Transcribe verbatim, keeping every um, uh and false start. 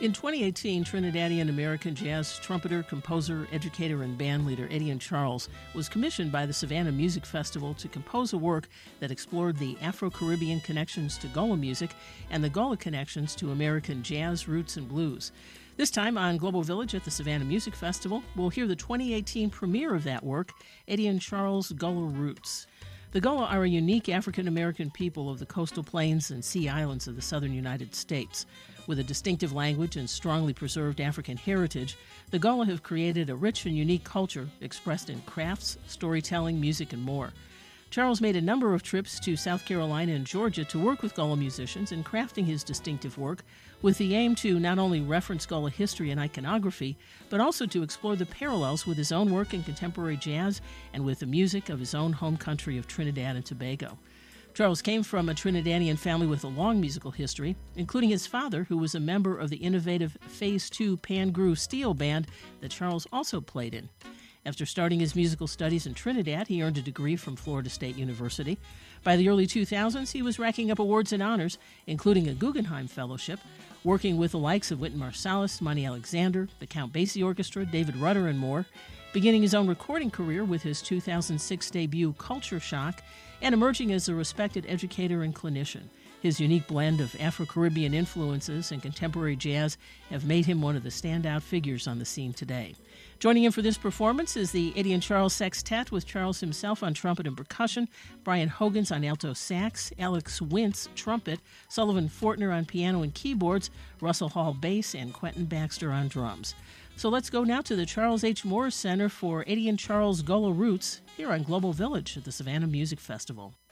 In twenty eighteen, Trinidadian American jazz trumpeter, composer, educator, and bandleader Etienne Charles was commissioned by the Savannah Music Festival to compose a work that explored the Afro-Caribbean connections to Gullah music and the Gullah connections to American jazz, roots, and blues. This time on Global Village at the Savannah Music Festival, we'll hear the twenty eighteen premiere of that work, Etienne Charles' Gullah Roots. The Gullah are a unique African-American people of the coastal plains and sea islands of the southern United States. With a distinctive language and strongly preserved African heritage, the Gullah have created a rich and unique culture expressed in crafts, storytelling, music, and more. Charles made a number of trips to South Carolina and Georgia to work with Gullah musicians in crafting his distinctive work, with the aim to not only reference Gullah history and iconography, but also to explore the parallels with his own work in contemporary jazz and with the music of his own home country of Trinidad and Tobago. Charles came from a Trinidadian family with a long musical history, including his father, who was a member of the innovative Phase two Pan-Gru Steel Band that Charles also played in. After starting his musical studies in Trinidad, he earned a degree from Florida State University. By the early two thousands, he was racking up awards and honors, including a Guggenheim Fellowship, working with the likes of Wynton Marsalis, Monty Alexander, the Count Basie Orchestra, David Rudder, and more, beginning his own recording career with his two thousand six debut Culture Shock, and emerging as a respected educator and clinician. His unique blend of Afro-Caribbean influences and contemporary jazz have made him one of the standout figures on the scene today. Joining him for this performance is the Etienne Charles Sextet, with Charles himself on trumpet and percussion, Brian Hogans on alto sax, Alex Wintz trumpet, Sullivan Fortner on piano and keyboards, Russell Hall bass, and Quentin Baxter on drums. So let's go now to the Charles H. Morris Center for Etienne Charles' Gullah Roots here on Global Village at the Savannah Music Festival.